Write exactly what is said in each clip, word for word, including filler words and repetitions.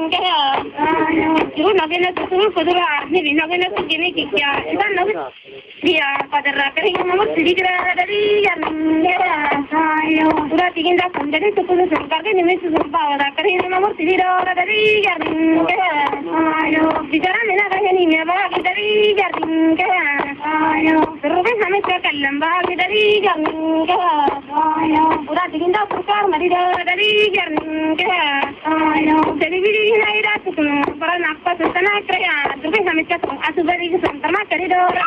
kaya juru nagina tuh kudura nih nagina tuh gini kaya itu nabi dia pada rakering nomor sedikit dari yang kaya udah tinggal dah jadi tuh kudu sengkar kan ini tuh bawa rakering nomor sedikit dari yang kaya bicara mana kaya nih bawa dari yang kaya terus kami terkalam bawa dari yang kaya udah tinggal dah sengkar mari dari yang kaya jadi bini ini dah tuh para nakpa tuh tanah kaya terus kami terkalam asubari kesempatan kari dari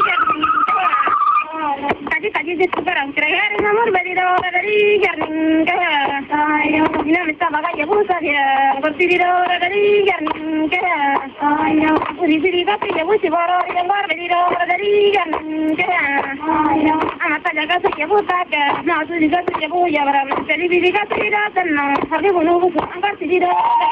kaji kaji di sekarang kira-kira nomor beri dari jarning kaya ayo ini minta bagai ya busa ya berdiri dari jarning kaya ayo berdiri tapi ya busi baru yang baru beri dari jarning kaya ayo amat jaga saja buta ke nah tu juga saja bu ya baram jadi beri kata tidak tenang hari bunuh busu angkat tidak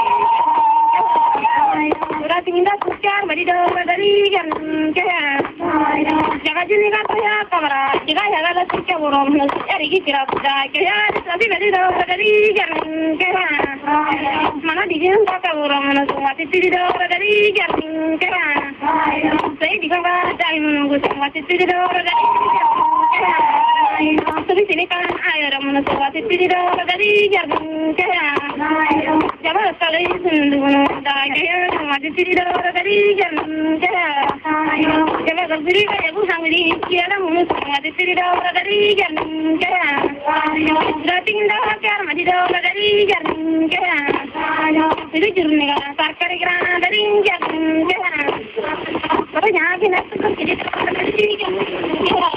udah tinggal sekian beri dari jarning kaya jaga jenis kata ya kamera jika ya ada sekian burung hari kita sudah kaya tapi beri dari jarning kaya mana di sini kata burung mati tidak dari jarning kaya saya di kamera saya menunggu mati tidak dari kaya tapi sini kan air mati tidak dari jarning kaya jangan sekali senduh kaya mati tidak dari jarning kaya jangan berdiri kayak bu sangri kira munus mati tidak dari jarning kaya sudah tinggal kaya mati tidak dari jarning kaya itu jurni kan sarkari kira dari jarning kaya kalau jangan kita tuh jadi dari jarning kaya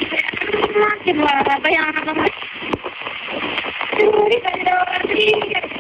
apa yang apa